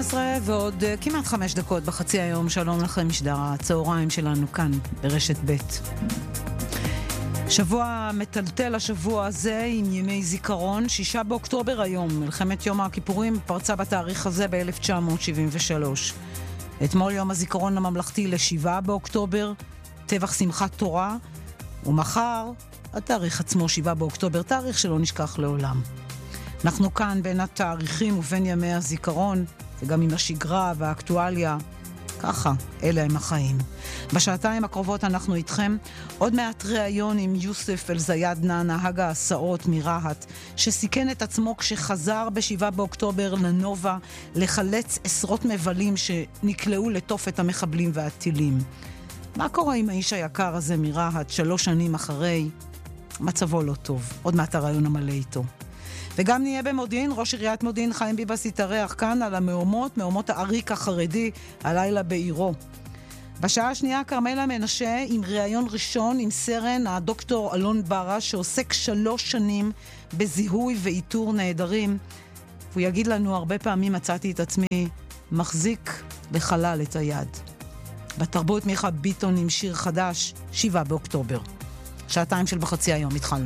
ועוד כמעט 5 דקות בחצי היום. שלום לכם, משדר הצהריים שלנו כאן ברשת ב'. שבוע מטלטל השבוע הזה עם ימי זיכרון. 6 באוקטובר היום, מלחמת יום הכיפורים פרצה בתאריך הזה ב-1973. אתמול יום הזיכרון הממלכתי ל7 באוקטובר, טבח שמחת תורה, ומחר התאריך עצמו 7 באוקטובר, תאריך שלא נשכח לעולם. אנחנו כאן בין התאריכים ובין ימי הזיכרון, וגם עם השגרה והאקטואליה. ככה, אלה הם החיים. בשעתיים הקרובות אנחנו איתכם. עוד מעט ראיון עם יוסף אל-זיאדנה, נהג ההסעות מרהט, שסיכן את עצמו כשחזר ב7 באוקטובר לנובה לחלץ עשרות מבלים שנקלעו לתופת המחבלים והטילים. מה קורה עם האיש היקר הזה מרהט 3 שנים אחרי? מצבו לא טוב. עוד מעט הראיון המלא איתו. וגם נהיה במודיעין, ראש עיריית מודיעין חיים ביבס יתארח כאן על מהומות האריק החרדי הלילה בעירו. בשעה השנייה קרמלה מנשה עם ראיון ראשון עם סרן הדוקטור אלון ברה, שעוסק 3 שנים בזיהוי ואיתור נעדרים. הוא יגיד לנו, הרבה פעמים מצאתי את עצמי מחזיק לחלל את היד. בתרבות מיכה ביטון עם שיר חדש, 7 באוקטובר. שעתיים של בחצי היום, התחלנו.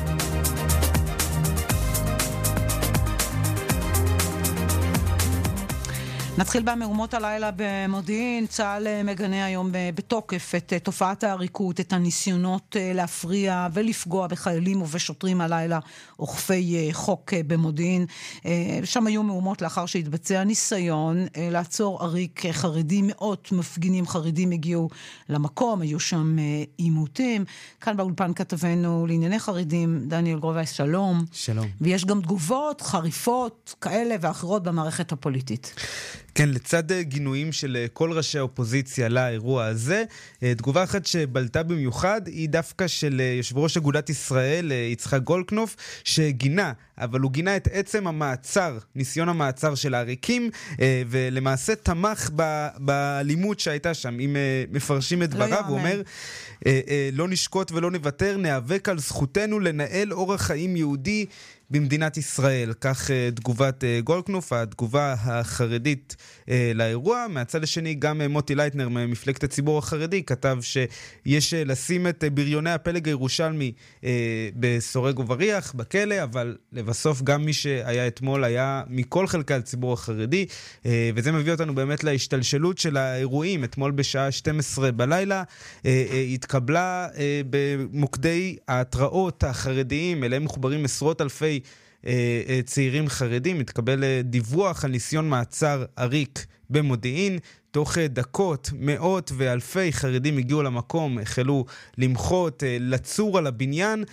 נתחיל במהומות הלילה במודיעין. צה"ל מגנה היום בתוקף את תופעת העריקות, את הניסיונות להפריע ולפגוע בחיילים ובשוטרים הלילה אוכפי חוק במודיעין. שם היו מהומות לאחר שהתבצע ניסיון לעצור עריק חרדי. מאות מפגינים חרדים הגיעו למקום, היו שם עימותים. כאן באולפן כתבנו לענייני חרדים דניאל גרובייס, שלום. שלום. ויש גם תגובות חריפות כאלה ואחרות במערכת הפוליטית. כן, לצד גינויים של כל ראשי האופוזיציה לאירוע הזה, תגובה אחת שבלטה במיוחד היא דווקא של יושב ראש אגודת ישראל, יצחק גולדקנופ, שגינה, אבל הוא גינה את עצם המעצר, ניסיון המעצר של העריקים, ולמעשה תמך באלימות שהייתה שם. אם מפרשים את דבריו, הוא אומר, לא נשקוט ולא נוותר, נאבק על זכותנו לנהל אורח חיים יהודי במדינת ישראל. כך תגובת גולדקנופ, התגובה החרדית לאירוע. מהצד השני גם מוטי לייטנר ממפלגת הציבור החרדי כתב שיש לשים את בריוני הפלג הירושלמי בסורג ובריח בכלא, אבל לבסוף גם מי שהיה אתמול היה מכל חלקי הציבור החרדי, וזה מביא אותנו באמת להשתלשלות של האירועים. אתמול בשעה 12 בלילה התקבלה במוקדי ההתראות החרדיים, אליהם מחוברים עשרות אלפי צעירים חרדים, התקבל דיווח על ניסיון מעצר עריק במודיעין. תוך דקות מאות ואלפי חרדים הגיעו למקום, החלו למחות, לצור על הבניין,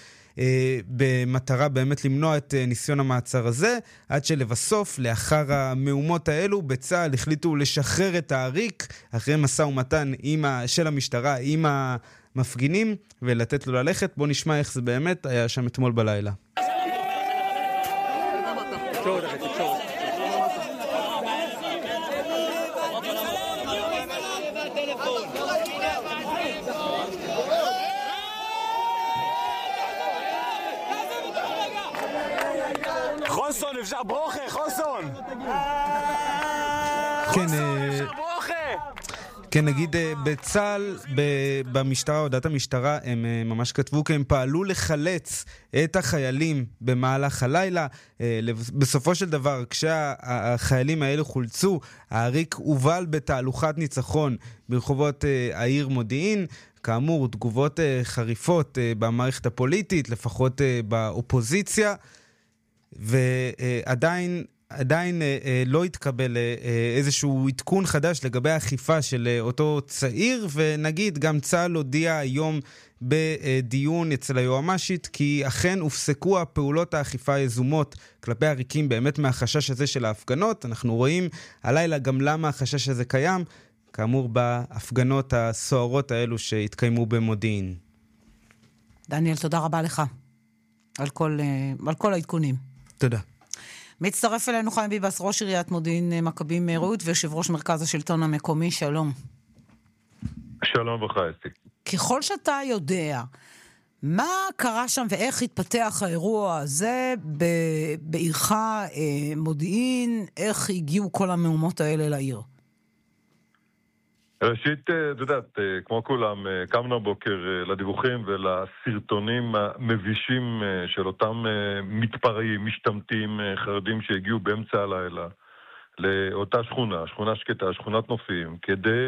במטרה באמת למנוע את ניסיון המעצר הזה, עד שלבסוף, לאחר המהומות האלו, בצה"ל החליטו לשחרר את העריק, אחרי משא ומתן של המשטרה עם המפגינים, ולתת לו ללכת. בוא נשמע איך זה באמת היה שם אתמול בלילה. חוסון, אפשר ברוכה, חוסון! כן, נגיד בצה"ל, במשטרה, הודעת המשטרה, הם ממש כתבו כי הם פעלו לחלץ את החיילים במהלך הלילה. בסופו של דבר, כשהחיילים האלה חולצו, העריק הובל בתהלוכת ניצחון ברחובות העיר מודיעין. כאמור, תגובות חריפות במערכת הפוליטית, לפחות באופוזיציה, ועדיין לא התקבל איזשהו עדכון חדש לגבי האכיפה של אותו צעיר, ונגיד גם צה"ל הודיע היום בדיון אצל היועמ"שית כי אכן הופסקו הפעולות האכיפה היזומות כלפי עריקים באמת מהחשש הזה של ההפגנות. אנחנו רואים הלילה גם למה החשש הזה קיים, כאמור בהפגנות הסוערות האלו שהתקיימו במודיעין. דניאל, תודה רבה לך על כל העדכונים. תודה. מצטרף אלינו חיים ביבס, ראש עיריית מודיעין מכבים רעות ויושב ראש מרכז השלטון המקומי. שלום. שלום וברכה, אסתי. ככל שאתה יודע, מה קרה שם ואיך התפתח האירוע הזה בעירך מודיעין? איך הגיעו כל המהומות האלה לעיר? ראשית, את יודעת, כמו כולם, קמנו בוקר לדיווחים ולסרטונים המבישים של אותם מתפרעים, משתמטים, חרדים שהגיעו באמצע הלילה לאותה שכונה, שכונה שקטה, שכונת נופים, כדי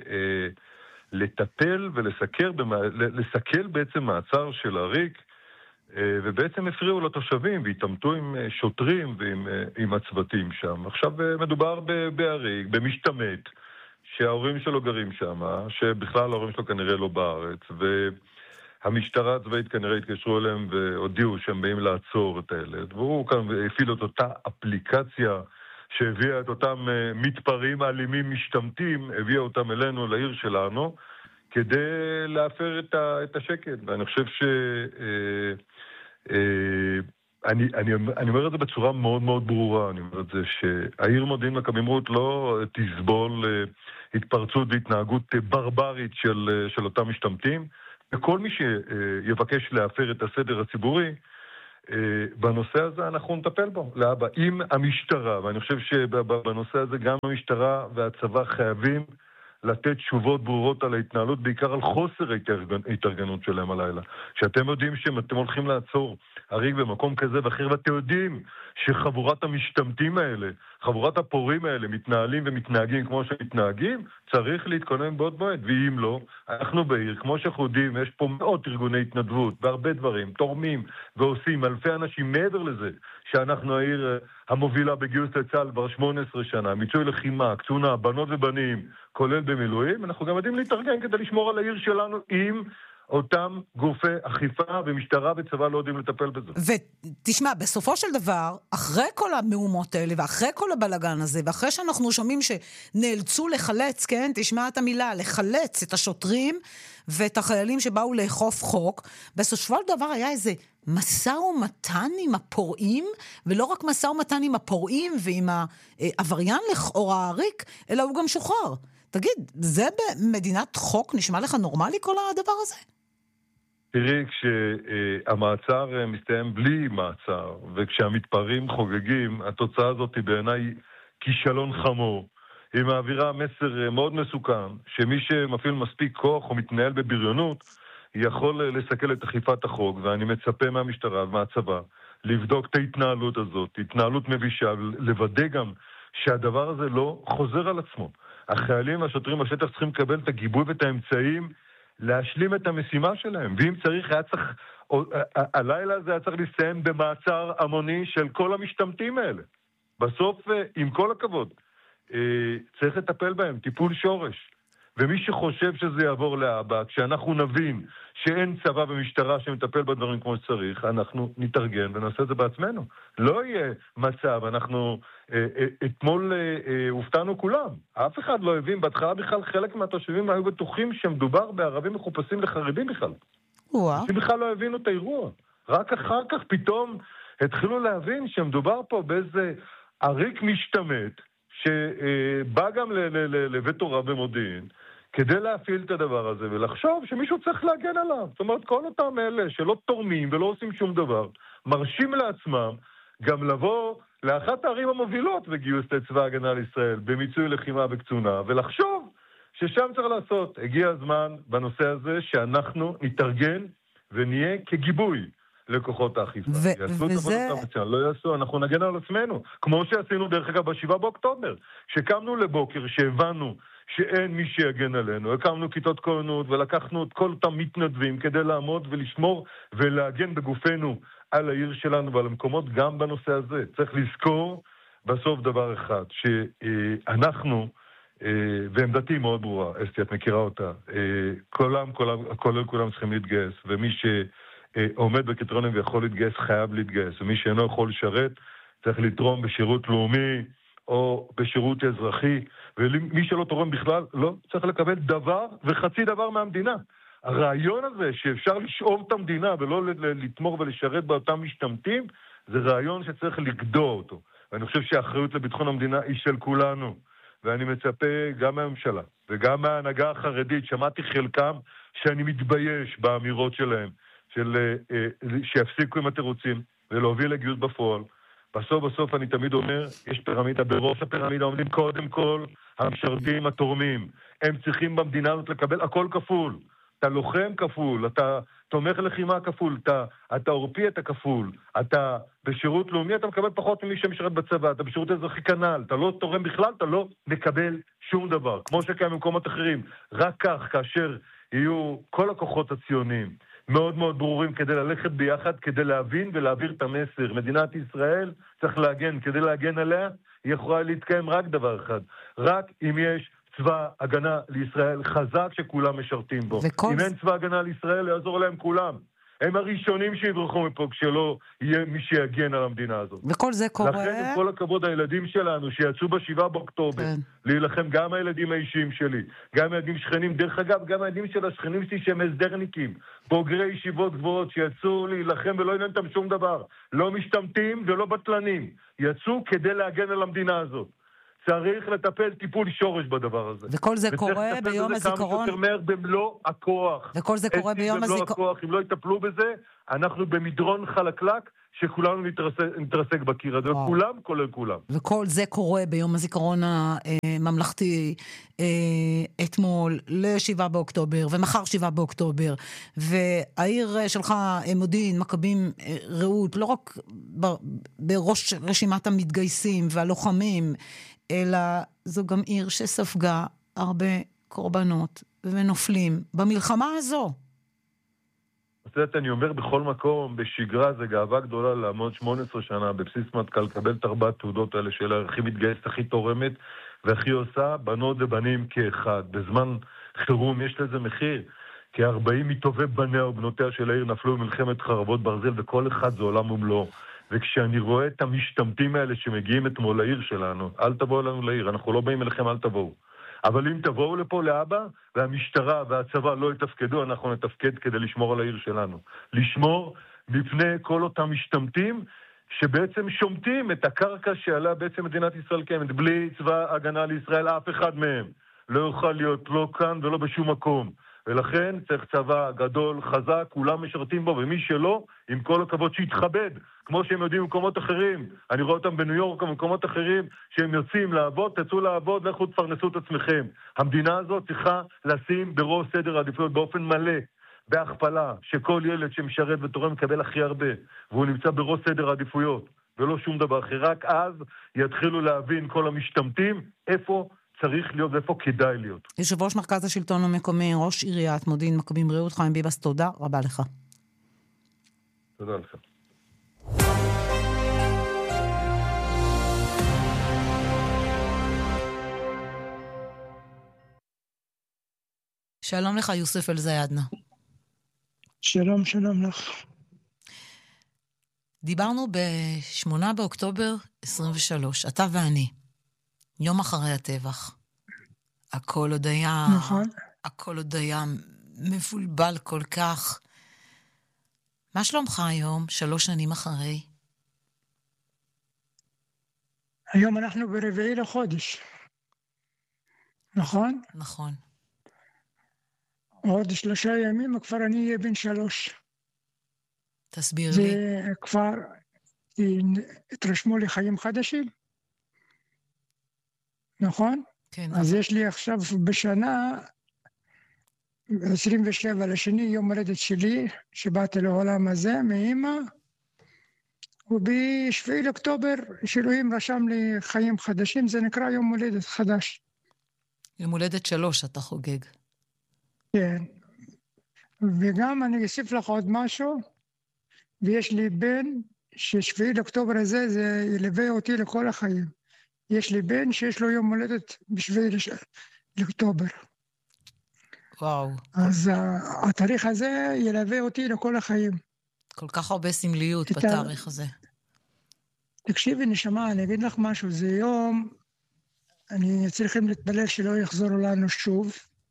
לטפל לסכל בעצם מעצר של הריק, ובעצם הפריעו לתושבים והתעמתו עם שוטרים ועם הצוותים שם. עכשיו מדובר באריק, במשתמט, שההורים שלו גרים שם, שבכלל ההורים שלו כנראה לא בארץ, והמשטרה הצבאית כנראה התקשרו אליהם והודיעו שהם באים לעצור את הילד, והוא כאן הפעיל את אותה אפליקציה שהביאה את אותם מתפרעים אלימים משתמטים, הביאה אותם אלינו לעיר שלנו, כדי להפר את השקט. ואני חושב אני אומר את זה בצורה מאוד מאוד ברורה, אני אומר את זה שהעיר מודיעין מכבים רעות לא תסבול התפרצות והתנהגות ברברית של אותם משתמטים, וכל מי שיבקש להפר את הסדר הציבורי, בנושא הזה אנחנו נטפל בו לאבא עם המשטרה, ואני חושב שבנושא הזה גם המשטרה והצבא חייבים לתת תשובות ברורות על ההתנהלות, בעיקר על חוסר ההתארגנות שלהם הלילה. שאתם יודעים שאתם הולכים לעצור הריג במקום כזה ואחר, ואתם יודעים שחבורת המשתמטים האלה, חבורת הפורים האלה, מתנהלים ומתנהגים כמו שמתנהגים, צריך להתכונן בעוד מועד. ואם לא, אנחנו בעיר, כמו שאנחנו יודעים, יש פה מאות ארגוני התנדבות, והרבה דברים, תורמים ועושים אלפי אנשים מעבר לזה, שאנחנו העיר המובילה בגיוס לצה"ל כבר 18 שנה, מיצוי לחימה, קצונה, בנות ובנים, כולל במילואים, אנחנו גם יודעים להתארגן כדי לשמור על העיר שלנו עם אותם גופי אכיפה ומשטרה וצבא לא יודעים לטפל בזה. ותשמע, בסופו של דבר, אחרי כל המהומות האלה ואחרי כל הבלגן הזה, ואחרי שאנחנו שומעים שנאלצו לחלץ, כן, תשמע את המילה, לחלץ את השוטרים ואת החיילים שבאו לאכוף חוק, בסופו של דבר היה איזה משא ומתן עם הפורעים, ולא רק משא ומתן עם הפורעים ועם העבריין לכאורה הריק, אלא הוא גם שוחרר. תגיד, זה במדינת חוק נשמע לך נורמלי כל הדבר הזה? תראי, כשהמעצר מסתיים בלי מעצר, וכשהמתפרעים חוגגים, התוצאה הזאת היא בעיניי כישלון חמור. היא מעבירה מסר מאוד מסוכן, שמי שמפעיל מספיק כוח או מתנהל בבריונות, יכול לסכל את אכיפת החוק, ואני מצפה מהמשטרה ומהצבא לבדוק את ההתנהלות הזאת, התנהלות מבישה, לוודא גם שהדבר הזה לא חוזר על עצמו. החיילים והשוטרים בשטח צריכים לקבל את הגיבוי ואת האמצעים להשלים את המשימה שלהם, ואם צריך, הלילה הזה היה צריך לסיים במעצר המוני של כל המשתמטים האלה. בסוף, עם כל הכבוד, צריך לטפל בהם, טיפול שורש. ומי שחושב שזה יעבור לאבא, כשאנחנו נבין שאין צבא ומשטרה שמטפל בדברים כמו שצריך, אנחנו נתארגן ונעשה את זה בעצמנו. לא יהיה מצב, אנחנו אתמול הופתענו כולם. אף אחד לא הבין, בהתחלה בכלל חלק מהתושבים היו בטוחים שמדובר בערבים מחופשים לחרדים בכלל. אנשים בכלל לא הבינו את האירוע. רק אחר כך פתאום התחילו להבין שמדובר פה באיזה עריק משתמט, שבא גם לבית תורה במודיעין, כדי להפעיל את הדבר הזה ולחשוב שמישהו צריך להגן עליו. זאת אומרת, כל אותם אלה שלא תורמים ולא עושים שום דבר, מרשים לעצמם גם לבוא לאחת הערים המובילות בגיוס לצבא ההגנה לישראל, במיצוי לחימה וקצונה, ולחשוב ששם צריך לעשות. הגיע הזמן בנושא הזה שאנחנו נתארגן ונהיה כגיבוי לכוחות האכיפה. יעשו את עבודתם, לא יעשו, אנחנו נגן על עצמנו. כמו שעשינו דרך אגב ב7 באוקטובר, שקמנו לבוקר שהבנו שאין מי שיגן עלינו. הקמנו כיתות כוננות ולקחנו את כל אותם מתנדבים כדי לעמוד ולשמור ולהגן בגופנו על העיר שלנו ועל המקומות גם בנושא הזה. צריך לזכור בסוף דבר אחד, שאנחנו, ועמדתי מאוד ברורה, אסתי, את מכירה אותה, כולם צריכים להתגייס, ומי שעומד בקריטריונים ויכול להתגייס חייב להתגייס, ומי שאינו יכול לשרת צריך לתרום בשירות לאומי או בשירות אזרחי, ומי שלא תורם בכלל לא צריך לקבל דבר וחצי דבר מהמדינה. הרעיון הזה שאפשר לשאוב את המדינה ולא לתמור ולשרת באותם משתמטים, זה רעיון שצריך לגדוע אותו. ואני חושב שהאחריות לביטחון המדינה היא של כולנו. ואני מצפה גם מהממשלה וגם מההנהגה החרדית, שמעתי חלקם שאני מתבייש באמירות שלהם, שיפסיקו עם התירוצים ולהוביל לגיוס בפועל. בסוף אני תמיד אומר, יש פירמידה, בראש הפירמידה עומדים קודם כל המשרתים, התורמים. הם צריכים במדינה הזאת לקבל הכל כפול. אתה לוחם כפול, אתה תומך לחימה כפול, אתה עורפי אתה כפול, אתה בשירות לאומי אתה מקבל פחות ממי שמשרת בצבא, אתה בשירות אזרחי כנ"ל, אתה לא תורם בכלל, אתה לא מקבל שום דבר, כמו שקיים במקומות אחרים. רק כך, כאשר יהיו כל הכוחות הציוניים מאוד מאוד ברורים כדי ללכת ביחד, כדי להבין ולהעביר את המסר. מדינת ישראל צריך להגן, כדי להגן עליה, היא יכולה להתקיים רק דבר אחד, רק אם יש צבא הגנה לישראל חזק שכולם משרתים בו. אם אין צבא הגנה לישראל, יעזור להם כולם. הם הראשונים שיברחו מפה כשלא יהיה מי שיגן על המדינה הזאת. וכל זה קורה... לכן, עם כל הכבוד, הילדים שלנו שיצאו ב7 באוקטובר, כן. להילחם, גם הילדים האישיים שלי, גם הילדים שכנים, דרך אגב, גם הילדים של השכנים שלי שהם הסדרניקים, בוגרי ישיבות גבוהות שיצאו להילחם ולא עניין אותם שום דבר, לא משתמטים ולא בטלנים, יצאו כדי להגן על המדינה הזאת. צריך לטפל טיפול שורש בדבר הזה. וכל זה קורה ביום הזיכרון. כמה שיותר מהר במלוא הכוח. וכל זה קורה ביום הזיכרון. אם לא יטפלו בזה, אנחנו במדרון חלקלק שכולנו נתרסק בקיר הזה. וכולם, כולל כולם. וכל זה קורה ביום הזיכרון הממלכתי אתמול ל7 באוקטובר, ומחר 7 באוקטובר. והעיר שלך, מודיעין, מכבים רעות, לא רק בראש רשימת המתגייסים והלוחמים, אלא זו גם עיר שספגה הרבה קורבנות ונופלים במלחמה הזו. אני אומר בכל מקום, בשגרה זה גאווה גדולה לעמוד 18 שנה בבסיס מטכ"ל, לקבל את 4 התעודות האלה של הכי מתגייסת, הכי תורמת והכי עושה, בנות ובנים כאחד. בזמן חירום יש לזה מחיר, כי 40 מטובי בניה ובנותיה של העיר נפלו במלחמת חרבות ברזל, וכל אחד זה עולם ומלואו. וכשאני רואה את המשתמטים האלה שמגיעים אתמול לעיר שלנו, אל תבואו לנו לעיר, אנחנו לא באים אליכם, אל תבואו. אבל אם תבואו לפה לאבא, והמשטרה והצבא לא יתפקדו, אנחנו נתפקד כדי לשמור על העיר שלנו. לשמור מפני כל אותם משתמטים שבעצם שומטים את הקרקע שעלה בעצם מדינת ישראל קיימת. בלי צבא הגנה לישראל, אף אחד מהם לא יוכל להיות לא כאן ולא בשום מקום. ולכן צריך צבא גדול, חזק, כולם משרתים בו, ומי שלא, עם כל הכבוד שיתכבד, כמו שהם יודעים במקומות אחרים. אני רואה אותם בניו יורק או במקומות אחרים, שהם יוצאים לעבוד, תצאו לעבוד, לכו תפרנסו את עצמכם. המדינה הזאת צריכה לשים בראש סדר העדיפויות באופן מלא, בהכפלה, שכל ילד שמשרת ותורם מקבל הכי הרבה, והוא נמצא בראש סדר העדיפויות, ולא שום דבר אחר. רק אז יתחילו להבין כל המשתמטים איפה צריך להיות ואיפה כדאי להיות. יושב ראש מרכז השלטון המקומי, ראש עיריית מודיעין מכבים רעות, חיים ביבס, תודה רבה לך. תודה לך. שלום לך יוסף אלזיאדנה. שלום, שלום לך. דיברנו ב8 באוקטובר 23, אתה ואני. יום אחרי הטבח. הכל עוד היה... נכון. הכל עוד היה מבולבל כל כך. מה שלומך היום, 3 שנים אחרי? היום אנחנו ב4 לחודש. נכון? נכון. עוד 3 ימים כבר אני אהיה בן 3. תסביר לי. זה כבר התרשמו לי חיים חדשים. נכון? כן. אז יש לי עכשיו בשנה 27 לשני יום הולדת שלי, שבאתי לעולם הזה מאמא, וב7 לאוקטובר שאלוהים רשם לי חיים חדשים, זה נקרא יום הולדת חדש. יום הולדת 3 אתה חוגג. כן. וגם אני אוסיף לך עוד משהו, ויש לי בן ש7 לאוקטובר הזה, זה ילווה אותי לכל החיים. יש לי בן שיש לו יום הולדת ב7 לאוקטובר. וואו. אז התאריך הזה ילווה אותי לכל החיים. כל כך הרבה סמליות בתאריך הזה. תקשיבי נשמה, אני אגיד לך משהו, זה יום, אני צריכים להתפלל שלא יחזרו לנו שוב.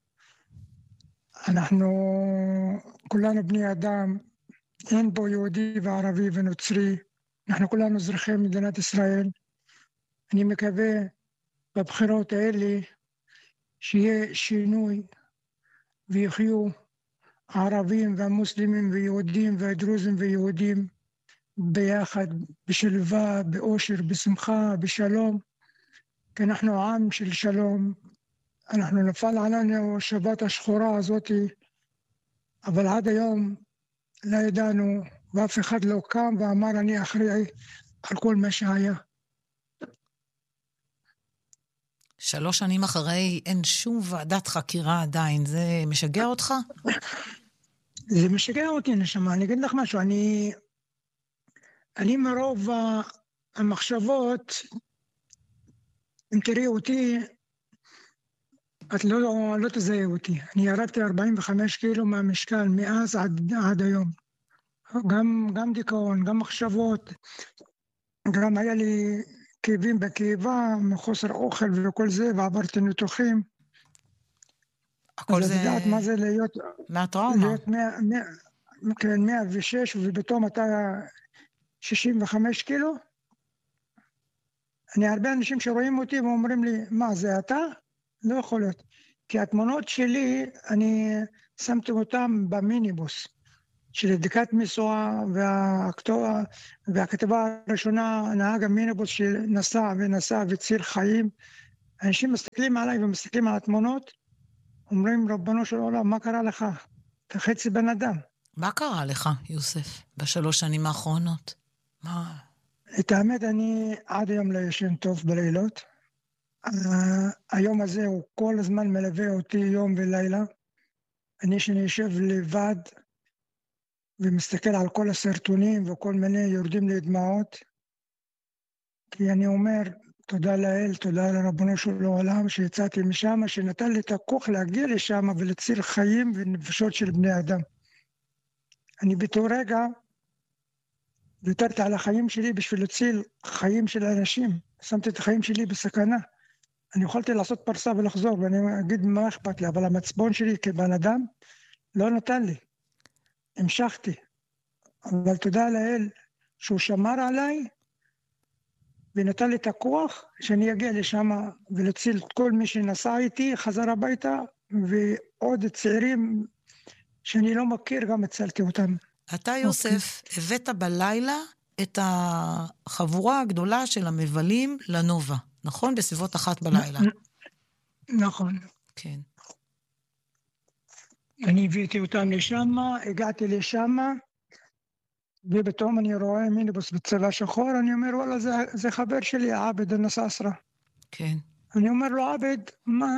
אנחנו כולנו בני אדם, אין בו יהודי וערבי ונוצרי, אנחנו כולנו אזרחי מדינת ישראל. אני מקווה בבחירות האלה שיהיה שינוי ויחיו הערבים והמוסלמים ויהודים והדרוזים ויהודים ביחד, בשלווה, באושר, בשמחה, בשלום, כי אנחנו עם של שלום. אנחנו נפל עלינו שבת השחורה הזאת, אבל עד היום לא ידענו, ואף אחד לא קם ואמר אני אחראי על כל מה שהיה. 3 שנים אחרי אין שום ועדת חקירה עדיין, זה משגע אותך? זה משגע אותי, נשמה. אני אגיד לך משהו, אני מרוב המחשבות, אם תראי אותי, את לא תזהה אותי. אני ירדתי 45 קילו מהמשקל מאז עד היום. גם דיכאון, גם מחשבות, גם היה לי כאבים בקיבה, מחוסר אוכל וכל זה, ועברתי ניתוחים. הכל אז זה... את יודעת מה זה להיות... מהטראומה. להיות 106 ובתום אתה 65 קילו. אני הרבה אנשים שרואים אותי ואומרים לי, מה זה אתה? לא יכול להיות. כי התמונות שלי, אני שמתי אותם במיניבוס. של דקת מסוע והכתבה הראשונה, נהג המיניבוס שנסע וציל חיים. אנשים מסתכלים עליי ומסתכלים על התמונות, אומרים, רבנו של עולם, מה קרה לך? אתה חצי בן אדם. מה קרה לך, יוסף, ב3 שנים האחרונות? מה? את האמת, אני עד היום לא ישן טוב בלילות. היום הזה הוא כל הזמן מלווה אותי יום ולילה. אני יושב לבד, ומסתכל על כל הסרטונים וכל מיני יורדים לי דמעות, כי אני אומר, תודה לאל, תודה לרבנו של העולם שיצאתי משם, שנתן לי את הכוח להגיע לשם ולהציל חיים ונפשות של בני אדם. אני באותו רגע ויתרתי על החיים שלי בשביל להציל חיים של אנשים, שמתי את החיים שלי בסכנה. אני יכולתי לעשות פרסה ולחזור, ואני אגיד מה אכפת לי, אבל המצפון שלי כבן אדם לא נתן לי. המשכתי, אבל תודה לאל שהוא שמר עליי ונתן לי את הכוח שאני אגיע לשם ולהציל את כל מי שנסע איתי, חזר הביתה, ועוד צעירים שאני לא מכיר גם הצלתי אותם. אתה יוסף, הבאת בלילה את החבורה הגדולה של המבלים לנובה, נכון? בסביבות 1 בלילה. נכון. כן. אני הבאתי אותם לשם, הגעתי לשם, ובתום אני רואה מיניבוס בצבע שחור, אני אומר, וואלה, זה חבר שלי, עבד אל-נסאסרה. כן. אני אומר לו, עבד, מה?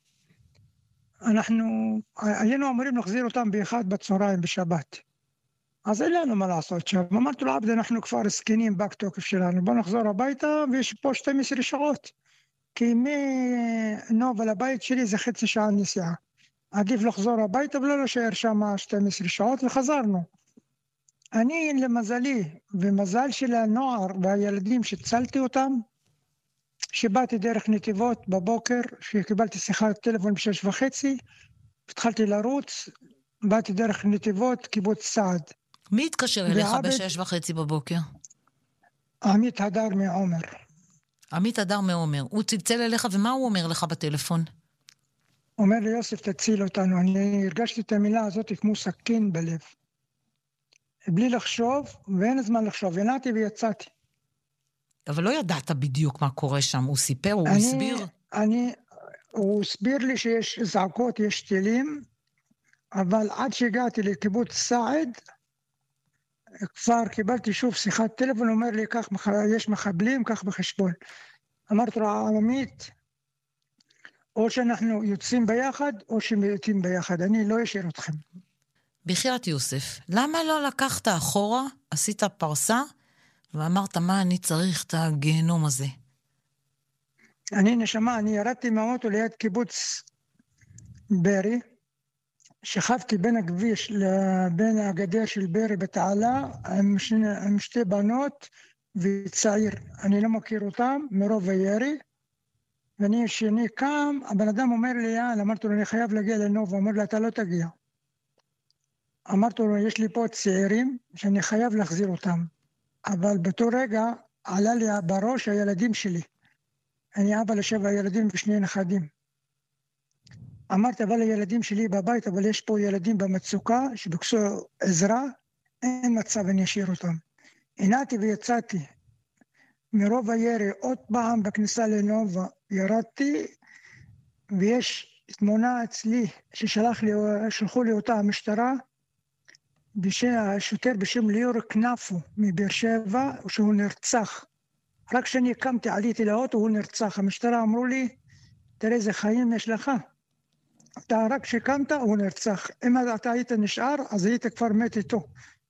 היינו אמורים להחזיר אותם ב1 בצהריים בשבת. אז אין לנו מה לעשות שם. אמרתי לו, עבד, אנחנו כבר סקינים בתוקף שלנו, בוא נחזור הביתה, ויש פה 12 שעות. כי מנובה לבית שלי זה חצי שעה נסיעה. עדיף לחזור הביתה ולא להישאר שם 12 שעות, וחזרנו. אני למזלי, ומזל של הנוער והילדים שצלתי אותם, שבאתי דרך נתיבות בבוקר, שקיבלתי שיחת טלפון ב6:30, התחלתי לרוץ, באתי דרך נתיבות, קיבוץ סעד. מי התקשר אליך ב6:30 בבוקר? עמית הדר מעומר. עמית הדר מעומר. הוא צלצל אליך, ומה הוא אומר לך בטלפון? אומר לי, יוסף, תציל אותנו. אני הרגשתי את המילה הזאת כמו סכין בלב. בלי לחשוב, ואין הזמן לחשוב. ינעתי ויצאתי. אבל לא ידעת בדיוק מה קורה שם. הוא סיפר, הוא הסביר? הוא הסביר לי שיש זעקות, יש טילים, אבל עד שהגעתי לקיבוץ סעד, כבר קיבלתי שוב שיחת טלפון, אומר לי, יש מחבלים, כך בחשבון. אמרתי לו, עמית, או שאנחנו יוצאים ביחד, או שמתים ביחד. אני לא אשאר אתכם. בחייאת יוסף, למה לא לקחת אחורה, עשית פרסה, ואמרת, מה אני צריך את הגיהנום הזה? אני ירדתי מהאוטו ליד קיבוץ ברי, שכבתי בין הכביש לבין הגדר של ברי בתעלה, עם 2 בנות וצעיר. אני לא מכיר אותם, מרוב הירי. כשאני קם, הבן אדם אומר לי, אמרתי לו, אני חייב להגיע לנובה. הוא אומר לי, אתה לא תגיע. אמרתי לו, יש לי פה צעירים שאני חייב להחזיר אותם. אבל באותו רגע עלה לי בראש הילדים שלי. אני אבא ל7 ילדים ו2 נכדים. אמרתי, אבל הילדים שלי בבית, אבל יש פה ילדים במצוקה שביקשו עזרה, אין מצב, אני אשאיר אותם. הנעתי ויצאתי. מרוב הירי, עוד פעם בכניסה לנובה, ירדתי, ויש תמונה אצלי ששלחו לי אותה המשטרה, שוטר בשם ליאור כנפו מבאר שבע, שהוא נרצח. רק כשאני קמתי, עליתי לאוטו, הוא נרצח. המשטרה אמרו לי, תראה איזה חיים יש לך. אתה רק כשקמת, הוא נרצח. אם אתה היית נשאר, אז היית כבר מת איתו.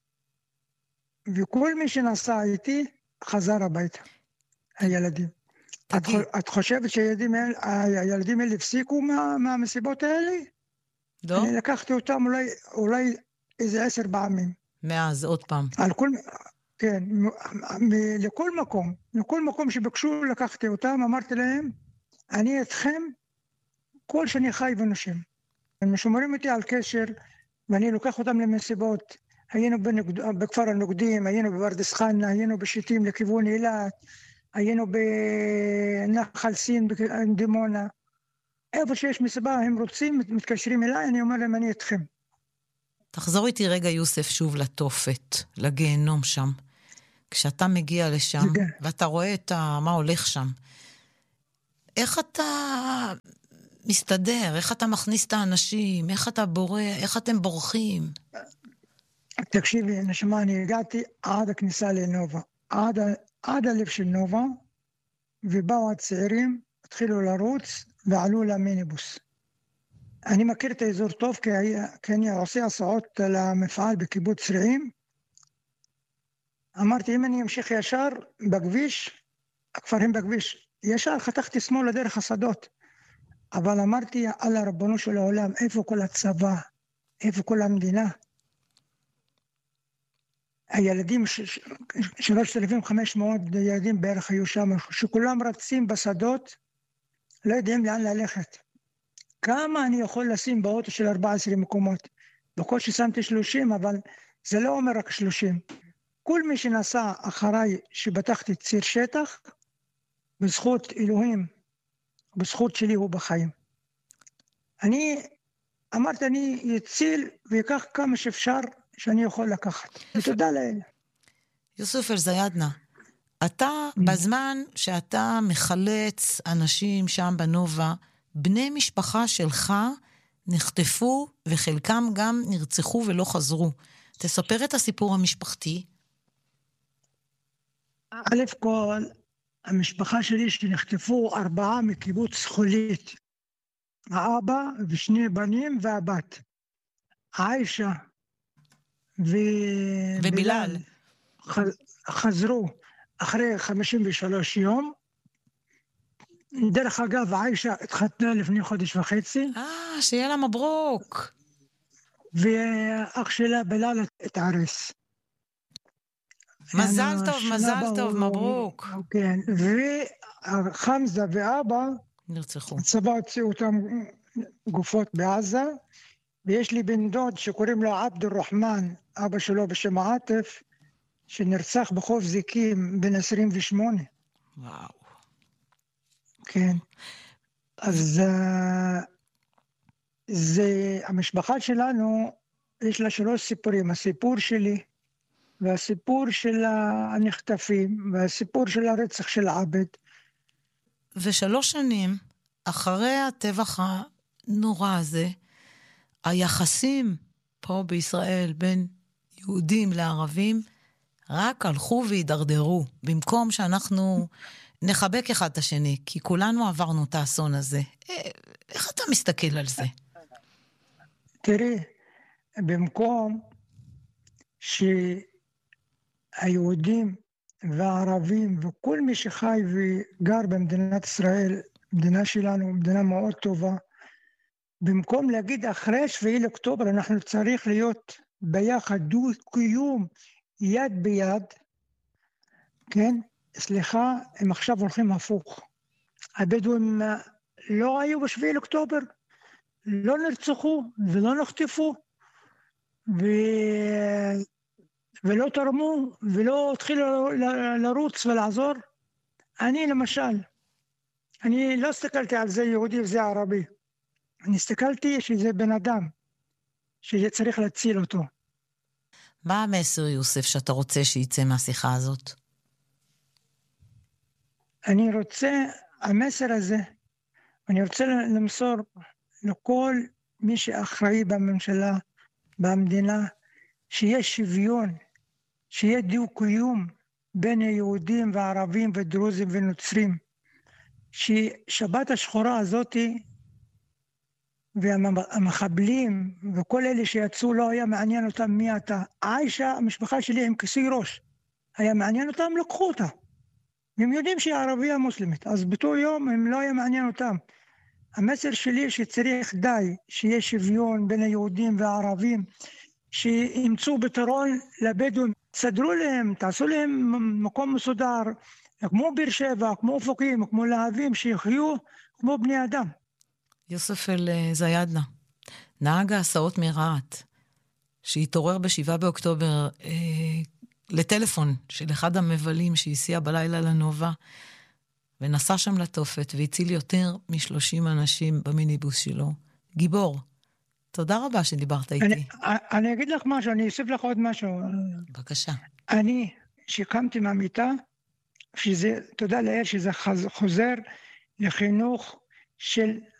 וכל מי שנסע איתי, חזר הביתה. הילדים. את חושבת שהילדים האלה הפסיקו מהמסיבות האלה? לא? אני לקחתי אותם אולי איזה 10 פעמים. מאז, עוד פעם. כן, לכל מקום שבקשו לקחתי אותם, אמרתי להם, אני אתכם כל שאני חי ונושם. הם שומרים איתי על קשר, ואני לוקח אותם למסיבות. היינו בכפר הנוגדים, היינו בברדס חנה, היינו בשיטים לכיוון אילת, היינו בנחל סין, בדימונה. איפה שיש מסיבה, הם רוצים, מתקשרים אליי, אני אומר להם, אני אתכם. תחזור איתי רגע, יוסף, שוב לתופת, לגיהנום שם. כשאתה מגיע לשם, ואתה רואה מה הולך שם, איך אתה מסתדר? איך אתה מכניס את האנשים? איך אתה בורח? איך אתם בורחים? תקשיבי, נשמע, אני הגעתי עד הכניסה לנובה, עד הלב של נובה, ובאו הצעירים, התחילו לרוץ, ועלו למיניבוס. אני מכיר את האזור טוב, כי אני עושה הסעות למפעל בקיבוץ רעים. אמרתי, אם אני אמשיך ישר בכביש, הכפרים בכביש, ישר חתכתי שמאל לדרך השדות. אבל אמרתי, על הרבנו של העולם, איפה כל הצבא? איפה כל המדינה? הילדים, 3,500 ילדים בערך היו שם, שכולם רצים בשדות, לא יודעים לאן ללכת. כמה אני יכול לשים באוטו של 14 מקומות? בקושי שמתי 30, אבל זה לא אומר רק 30. כל מי שנסע אחריי שבטחתי ציר שטח, בזכות אלוהים, בזכות שלי הוא בחיים. אני אמרתי, אני יציל ויקח כמה שאפשר שאני יכול לקחת. ותודה לאל. יוסף אלזיאדנה, אתה, בזמן שאתה מחלץ אנשים שם בנובה, בני משפחה שלך נחטפו וחלקם גם נרצחו ולא חזרו. תספר את הסיפור המשפחתי. א' כל, המשפחה שלי שנחטפו 4 מקיבוץ חולית. האבא ו2 בנים והבת. עיישה ובילal חזרו אחרי 53 יום. דרך אגב, עיישה התחתנה לפני חודש וחצי. שיהיה לה מברוק. ואח שלה בילal התארס. מזל טוב, מזל טוב, מברוק. כן, וחמזה ואבא נרצחו. הצבא הוציאו אותם גופות בעזה, ויש לי בן דוד שקוראים לו עבד אל-רחמן, אבא שלו בשם עטף, שנרצח בחוף זיקים בן 28. וואו. כן. אז המשפחה שלנו, יש לה 3 סיפורים. הסיפור שלי, והסיפור של הנחטפים, והסיפור של הרצח של עבד. ו3 שנים אחרי הטבח הנורא הזה, היחסים פה בישראל בין יהודים לערבים רק הלכו והידרדרו, במקום שאנחנו נחבק אחד את השני, כי כולנו עברנו את האסון הזה. איך אתה מסתכל על זה? תראי, במקום שהיהודים והערבים וכל מי שחי וגר במדינת ישראל, מדינה שלנו, מדינה מאוד טובה, במקום להגיד אחרי 7 לאוקטובר אנחנו צריך להיות ביחד, דו-קיום, יד ביד, כן? סליחה, הם עכשיו הולכים הפוך. הבדואים לא היו ב7 לאוקטובר, לא נרצחו ולא נחטפו, ולא תרמו, ולא התחילו לרוץ ולעזור. אני למשל, אני לא הסתכלתי על זה יהודי וזה ערבי. אני הסתכלתי שזה בן אדם, שצריך להציל אותו. מה המסר, יוסף, שאתה רוצה שיצא מהשיחה הזאת? אני רוצה, המסר הזה, אני רוצה למסור לכל מי שאחראי בממשלה, במדינה, שיהיה שוויון, שיהיה דו-קיום בין היהודים והערבים ודרוזים ונוצרים. ששבת השחורה הזאת והמחבלים וכל אלה שיצאו לא היה מעניין אותם מי אתה. עיישה, המשפחה שלי עם כיסוי ראש, היה מעניין אותם, לקחו אותה. הם יודעים שהיא ערבייה מוסלמית, אז באותו יום הם לא היה מעניין אותם. המסר שלי שצריך די, שיהיה שוויון בין היהודים והערבים, שימצאו פתרון לבדואים, סדרו להם, תעשו להם מקום מסודר, כמו באר שבע, כמו אופקים, כמו להבים, שיחיו כמו בני אדם. יוסף אל-זיאדנה, נהג ההסעות מרהט, שהתעורר ב7 באוקטובר לטלפון של אחד המבלים שהסיע בלילה לנובה, ונסע שם לתופת והציל יותר מ30 אנשים במיניבוס שלו. גיבור, תודה רבה שדיברת איתי. אני אגיד לך משהו, אני אוסיף לך עוד משהו. בבקשה. אני שקמתי מהמיטה, תודה לאל שזה חוזר לחינוך של